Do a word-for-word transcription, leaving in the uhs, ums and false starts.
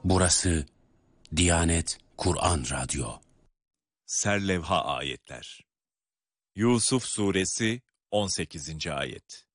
Burası Diyanet Kur'an Radyo. Serlevha ayetler. Yusuf Suresi on sekizinci ayet.